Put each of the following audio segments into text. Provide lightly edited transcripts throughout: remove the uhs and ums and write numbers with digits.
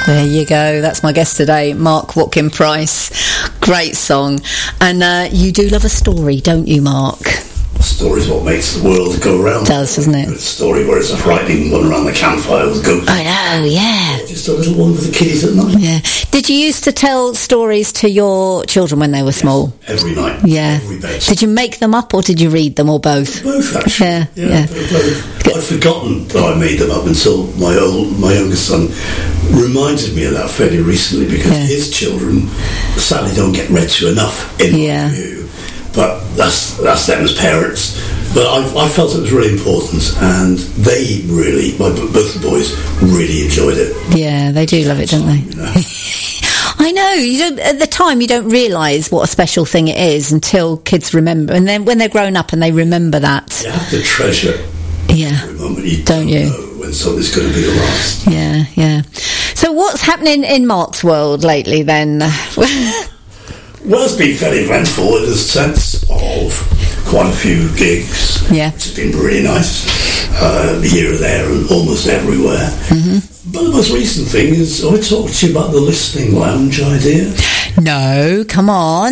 There you go. That's my guest today, Mark Watkin Price. Great song. And you do love a story, don't you, Mark? A story's what makes the world go round. It does, doesn't it? A story where it's a frightening one around the campfire with ghosts. I know, yeah. Or just a little one for the kiddies at night. Yeah. Did you used to tell stories to your children when they were small? Every night. Yeah. Every bed. Did you make them up or did you read them, or both? Both, actually. Yeah. Both. I'd forgotten that I made them up until my youngest son reminded me of that fairly recently, because his children sadly don't get read to enough in my view. But that's them as parents. But I felt it was really important, and they really, both the boys, really enjoyed it. Yeah, they do love it, don't they? You know? I know. You don't, at the time, you don't realise what a special thing it is until kids remember, and then when they're grown up and they remember that. You have to treasure every moment. You don't know when something's going to be the last. Yeah. So what's happening in Mark's world lately then? Well, it's been fairly eventful in the sense of quite a few gigs. Yeah. Which has been really nice. Here, there, and almost everywhere. Mm-hmm. But the most recent thing is, I talked to you about the listening lounge idea. No, come on.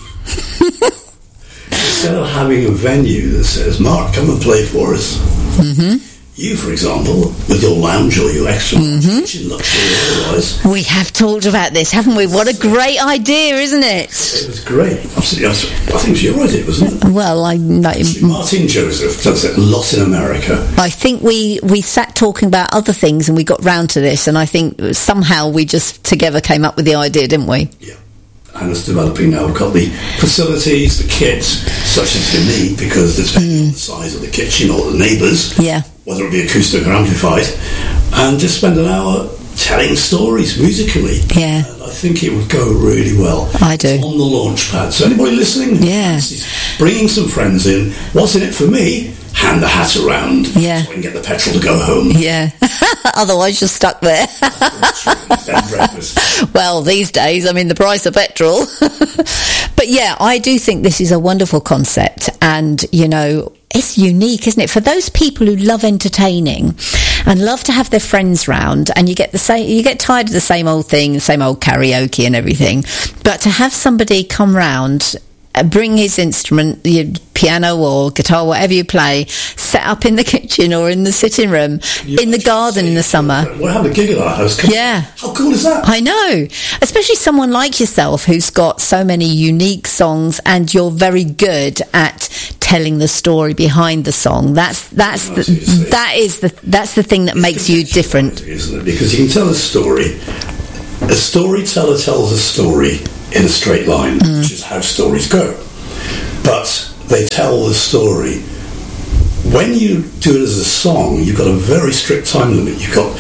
Instead of having a venue that says, Mark, come and play for us. Mm-hmm. You, for example, with your lounge or your extra kitchen luxury otherwise. We have talked about this, haven't we? What a great idea, isn't it? It was great. Absolutely. I think it was your idea, wasn't it? Well, Martin Joseph does it a lot in America. I think we sat talking about other things and we got round to this, and I think somehow we just together came up with the idea, didn't we? Yeah. And it's developing now. We've got the facilities, the kits, such as you need, because depending on the size of the kitchen or the neighbours, whether it be acoustic or amplified, and just spend an hour telling stories musically. Yeah. And I think it would go really well. I do. It's on the launch pad. So anybody listening? Yeah. Bringing some friends in. What's in it for me? Hand the hat around so I can get the petrol to go home. Yeah. Otherwise you're stuck there. Well, these days, I mean, the price of petrol. But yeah, I do think this is a wonderful concept, and, you know, it's unique, isn't it? For those people who love entertaining and love to have their friends round, and you get tired of the same old thing, the same old karaoke and everything, but to have somebody come round, bring his instrument, your piano or guitar, whatever you play, set up in the kitchen or in the sitting room, in the garden in the summer. We'll have a gig at our house. How cool is that? I know. Especially someone like yourself who's got so many unique songs, and you're very good at telling the story behind the song. That's the thing that makes you different, isn't it? Because you can tell a story. A storyteller tells a story in a straight line, which is how stories go. But they tell the story. When you do it as a song, you've got a very strict time limit. You can't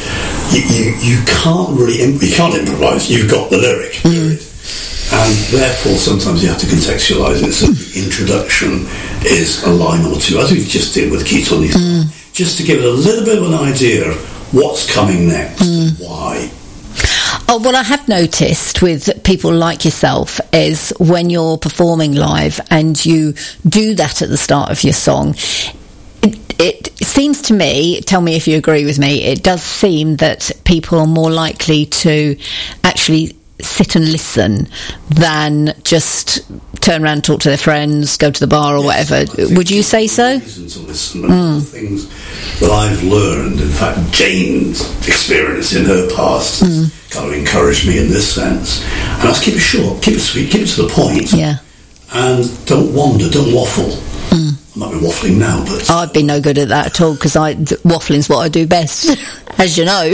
improvise. You've got the lyric, and therefore sometimes you have to contextualise it. So the introduction is a line or two, as we just did with Keith on these, just to give it a little bit of an idea of what's coming next, and why. Oh, what I have noticed with people like yourself is when you're performing live and you do that at the start of your song, it seems to me, tell me if you agree with me, it does seem that people are more likely to actually sit and listen than just turn around and talk to their friends, go to the bar or whatever. Would you say so? Reason to listen. The things that I've learned, in fact, Jane's experience in her past kind of encouraged me in this sense. And I was keep it short, keep it sweet, keep it to the point. Yeah. And don't wander, don't waffle. I might be waffling now, but I'd be no good at that at all, because waffling's what I do best, as you know.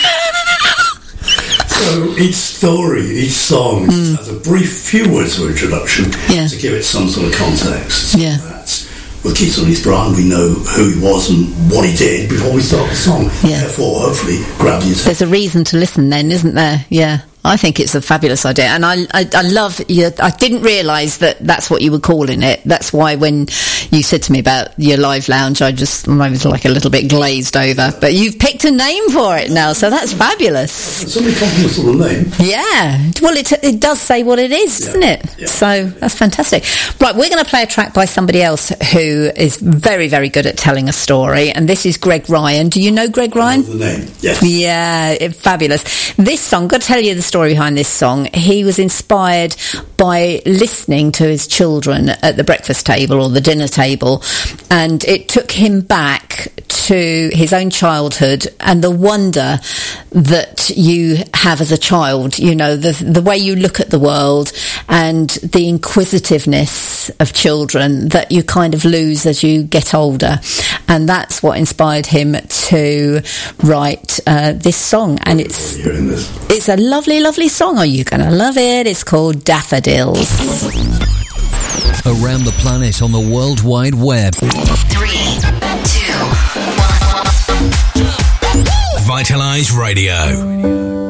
So each story, each song has a brief few words of introduction to give it some sort of context. Yeah. With Keith on his brand, we know who he was and what he did before we start the song. Yeah. Therefore, hopefully, grab the attention. There's a reason to listen then, isn't there? Yeah. I think it's a fabulous idea, and I love you. I didn't realise that that's what you were calling it. That's why when you said to me about your live lounge, I was like a little bit glazed over. But you've picked a name for it now, so that's fabulous. Somebody compliments on the name. Yeah, well, it does say what it is, doesn't it? Yeah. So that's fantastic. Right, we're going to play a track by somebody else who is very, very good at telling a story, and this is Greg Ryan. Do you know Greg Ryan? I know the name. Yes. Yeah, fabulous. This song, I've got to tell you the story behind this song. He was inspired by listening to his children at the breakfast table or the dinner table, and it took him back to his own childhood and the wonder that you have as a child, you know, the way you look at the world and the inquisitiveness of children that you kind of lose as you get older. And that's what inspired him to write this song. And it's a lovely, lovely song. Are you going to love it? It's called Daffodils. Around the planet on the World Wide Web. 3, 2, 1. Vitalise Radio.